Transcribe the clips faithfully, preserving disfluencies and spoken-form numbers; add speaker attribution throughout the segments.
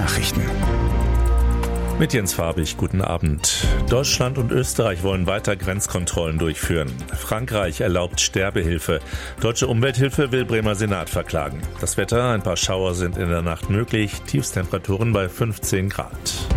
Speaker 1: Nachrichten.
Speaker 2: Mit Jens Farbig, guten Abend. Deutschland und Österreich wollen weiter Grenzkontrollen durchführen. Frankreich erlaubt Sterbehilfe. Deutsche Umwelthilfe will Bremer Senat verklagen. Das Wetter, ein paar Schauer sind in der Nacht möglich, Tiefstemperaturen bei fünfzehn Grad.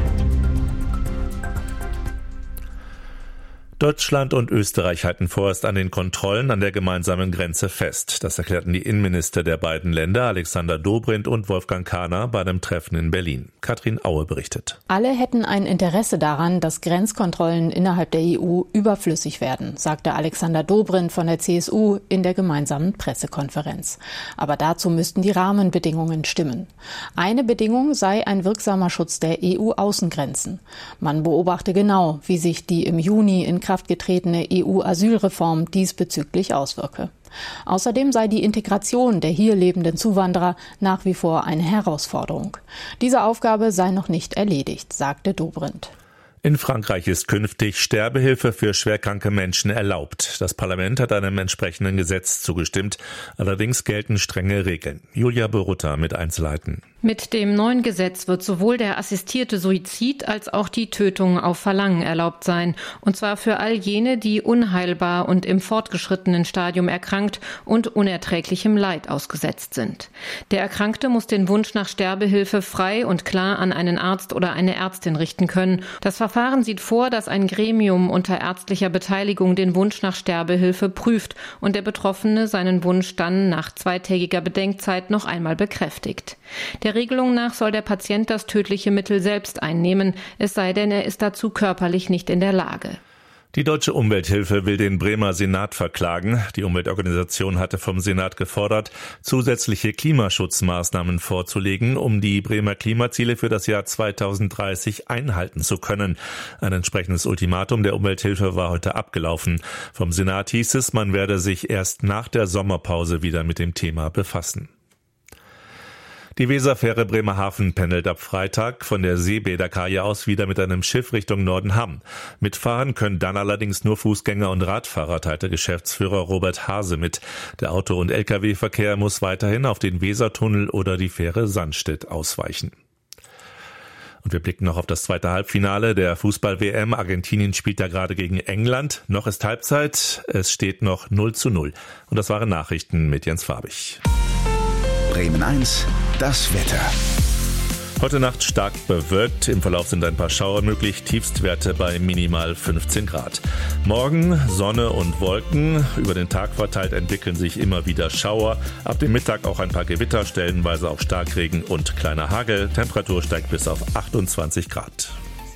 Speaker 2: Deutschland und Österreich halten vorerst an den Kontrollen an der gemeinsamen Grenze fest. Das erklärten die Innenminister der beiden Länder, Alexander Dobrindt und Wolfgang Kahner, bei einem Treffen in Berlin. Katrin Aue berichtet.
Speaker 3: Alle hätten ein Interesse daran, dass Grenzkontrollen innerhalb der E U überflüssig werden, sagte Alexander Dobrindt von der C S U in der gemeinsamen Pressekonferenz. Aber dazu müssten die Rahmenbedingungen stimmen. Eine Bedingung sei ein wirksamer Schutz der E U-Außengrenzen. Man beobachte genau, wie sich die im Juni in Kraft getretene E U-Asylreform diesbezüglich auswirke. Außerdem sei die Integration der hier lebenden Zuwanderer nach wie vor eine Herausforderung. Diese Aufgabe sei noch nicht erledigt, sagte Dobrindt.
Speaker 2: In Frankreich ist künftig Sterbehilfe für schwerkranke Menschen erlaubt. Das Parlament hat einem entsprechenden Gesetz zugestimmt. Allerdings gelten strenge Regeln. Julia Berutta mit Einzelheiten.
Speaker 4: Mit dem neuen Gesetz wird sowohl der assistierte Suizid als auch die Tötung auf Verlangen erlaubt sein. Und zwar für all jene, die unheilbar und im fortgeschrittenen Stadium erkrankt und unerträglichem Leid ausgesetzt sind. Der Erkrankte muss den Wunsch nach Sterbehilfe frei und klar an einen Arzt oder eine Ärztin richten können. Das Verfahren sieht vor, dass ein Gremium unter ärztlicher Beteiligung den Wunsch nach Sterbehilfe prüft und der Betroffene seinen Wunsch dann nach zweitägiger Bedenkzeit noch einmal bekräftigt. Der Regelung nach soll der Patient das tödliche Mittel selbst einnehmen, es sei denn, er ist dazu körperlich nicht in der Lage.
Speaker 2: Die Deutsche Umwelthilfe will den Bremer Senat verklagen. Die Umweltorganisation hatte vom Senat gefordert, zusätzliche Klimaschutzmaßnahmen vorzulegen, um die Bremer Klimaziele für das Jahr zweitausenddreißig einhalten zu können. Ein entsprechendes Ultimatum der Umwelthilfe war heute abgelaufen. Vom Senat hieß es, man werde sich erst nach der Sommerpause wieder mit dem Thema befassen. Die Weserfähre Bremerhaven pendelt ab Freitag von der Seebäderkaje aus wieder mit einem Schiff Richtung Nordenham. Mitfahren können dann allerdings nur Fußgänger und Radfahrer, teilte Geschäftsführer Robert Hase mit. Der Auto- und L K W-Verkehr muss weiterhin auf den Wesertunnel oder die Fähre Sandstedt ausweichen. Und wir blicken noch auf das zweite Halbfinale der Fußball-W M. Argentinien spielt da gerade gegen England. Noch ist Halbzeit, es steht noch null zu null. Und das waren Nachrichten mit Jens Farbig.
Speaker 1: Bremen eins, das Wetter.
Speaker 2: Heute Nacht stark bewölkt, im Verlauf sind ein paar Schauer möglich, Tiefstwerte bei minimal fünfzehn Grad. Morgen Sonne und Wolken, über den Tag verteilt entwickeln sich immer wieder Schauer, ab dem Mittag auch ein paar Gewitter, stellenweise auch Starkregen und kleiner Hagel, Temperatur steigt bis auf achtundzwanzig Grad.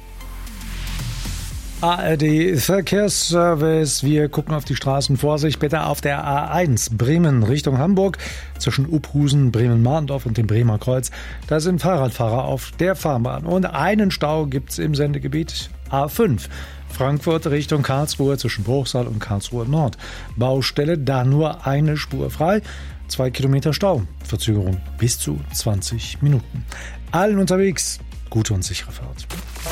Speaker 5: A R D Verkehrsservice. Wir gucken auf die Straßen. Vorsicht bitte auf der A eins Bremen Richtung Hamburg zwischen Uphusen, Bremen-Mahndorf und dem Bremer Kreuz. Da sind Fahrradfahrer auf der Fahrbahn. Und einen Stau gibt's im Sendegebiet A fünf. Frankfurt Richtung Karlsruhe zwischen Bruchsal und Karlsruhe Nord. Baustelle, da nur eine Spur frei. Zwei Kilometer Stau. Verzögerung bis zu zwanzig Minuten. Allen unterwegs gute und sichere Fahrt.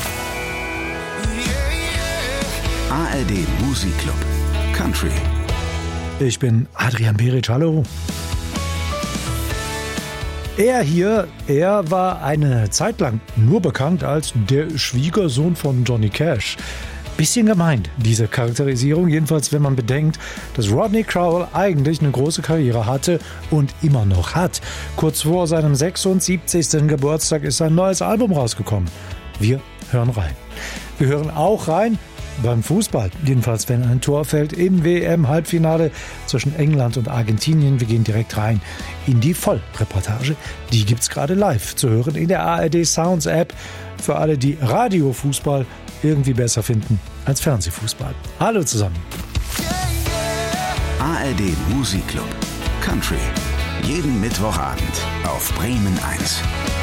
Speaker 1: A R D Musikclub Country.
Speaker 5: Ich bin Adrian Beric, hallo. Er hier, er war eine Zeit lang nur bekannt als der Schwiegersohn von Johnny Cash. Bisschen gemein, diese Charakterisierung, jedenfalls wenn man bedenkt, dass Rodney Crowell eigentlich eine große Karriere hatte und immer noch hat. Kurz vor seinem sechsundsiebzigsten Geburtstag ist sein neues Album rausgekommen. Wir hören rein. Wir hören auch rein beim Fußball, jedenfalls wenn ein Tor fällt im W M-Halbfinale zwischen England und Argentinien. Wir gehen direkt rein in die Vollreportage. Die gibt's gerade live zu hören in der A R D Sounds App für alle, die Radiofußball irgendwie besser finden als Fernsehfußball. Hallo zusammen.
Speaker 1: A R D Musikclub Country. Jeden Mittwochabend auf Bremen eins.